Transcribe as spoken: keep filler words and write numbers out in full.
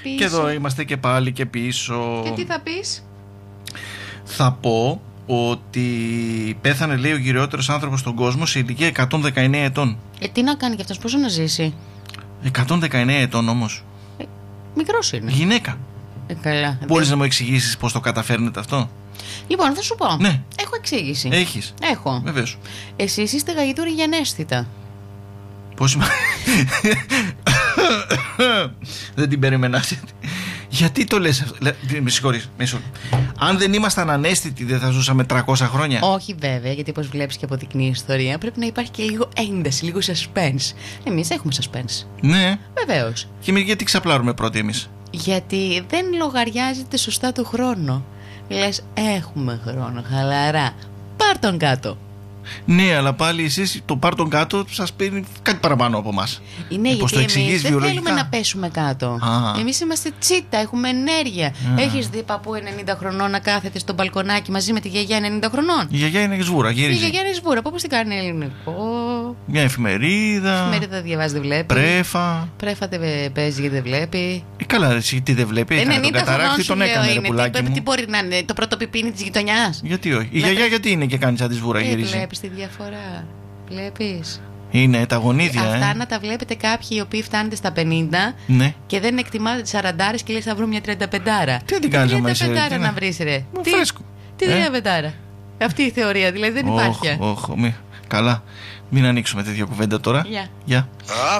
πίσω. Και εδώ είμαστε και πάλι και πίσω. Και τι θα πεις? Θα πω ότι πέθανε, λέει, ο γυριότερος άνθρωπος στον κόσμο σε ηλικία εκατόν δεκαεννέα ετών. Ε, τι να κάνει και αυτός, πόσο να ζήσει? εκατόν δεκαεννέα ετών όμως. Ε, μικρός είναι. Γυναίκα. Ε, καλά. Μπορείς Δεν... να μου εξηγήσεις πώς το καταφέρνετε αυτό? Λοιπόν, θα σου πω. Ναι. Έχω εξήγηση. Έχεις? Έχω. Βεβαίως. Εσείς είστε γαϊδούροι γενέσθητα. Πώς είμαι... Δεν την περίμενα. Γιατί το λες αυτό? Με συγχωρείς. Αν δεν ήμασταν ανέστητοι, δεν θα ζούσαμε τριακόσια χρόνια? Όχι βέβαια, γιατί όπως βλέπεις και αποδεικνύει η ιστορία, πρέπει να υπάρχει και λίγο ένταση, λίγο suspense. Εμείς έχουμε suspense. Ναι. Βεβαίως. Και εμείς γιατί ξαπλάρουμε πρώτοι εμείς? Γιατί δεν λογαριάζεται σωστά το χρόνο. Λες, έχουμε χρόνο, χαλαρά. Πάρ' τον κάτω. Ναι, αλλά πάλι εσείς το πάρ' τον κάτω σας παίρνει κάτι παραπάνω από εμάς. Είναι ε, γιατί εμείς δεν θέλουμε να πέσουμε κάτω. Α. Εμείς είμαστε τσίτα, έχουμε ενέργεια. Α. Έχεις δει παππού ενενήντα χρονών να κάθεται στο μπαλκονάκι μαζί με τη γιαγιά ενενήντα χρονών? Η γιαγιά είναι σβούρα, γυρίζει. Η γιαγιά είναι σβούρα, πώς την κάνει ελληνικό? Μια εφημερίδα. Εφημερίδα διαβάζει, δεν βλέπει. Πρέφα. Πρέφα δεν παίζει γιατί δεν βλέπει. Ε, καλά, εσύ τι δεν βλέπει? Έκανε τον καταράκτη, τον έκανε, ρε πουλάκι μου. Τι μπορεί να είναι, το πρώτο πιπίνι της γειτονιάς? Γιατί όχι? Η γιαγιά γιατί είναι και κάνει σαν τη σβούρα, γυρίζει? Βλέπεις τη διαφορά. Βλέπεις. Είναι τα γονίδια. Αυτά ε. να τα βλέπετε κάποιοι οι οποίοι φτάνετε στα πενήντα, ναι, και δεν εκτιμάτε τις σαραντάρες και λες θα βρω μια τριανταπεντάρα. Τι την κάνεις αμέσως? Τι τριανταπεντάρα να βρεις, ρε? Τι φρέσκο. Τι τριανταπεντάρα? Αυτή η θεωρία δηλαδή δεν υπάρχει. Όχι, όχι. Καλά. Μην ανοίξουμε τέτοια κουβέντα τώρα. Γεια. Γεια.